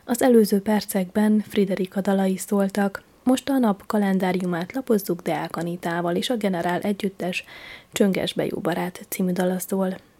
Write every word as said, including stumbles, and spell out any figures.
Az előző percekben Friderika dalai szóltak, most a nap kalendáriumát lapozzuk Deák Anitával, és a Generál együttes Csöngesbe jó barát című dala szól.